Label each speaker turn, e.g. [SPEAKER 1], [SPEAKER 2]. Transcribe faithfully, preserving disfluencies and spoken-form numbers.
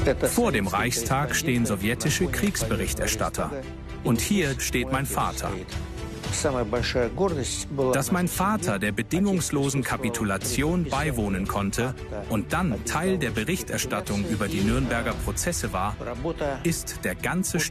[SPEAKER 1] Vor dem Reichstag stehen sowjetische Kriegsberichterstatter. Und hier steht mein Vater. Dass mein Vater der bedingungslosen Kapitulation beiwohnen konnte und dann Teil der Berichterstattung über die Nürnberger Prozesse war, ist der ganze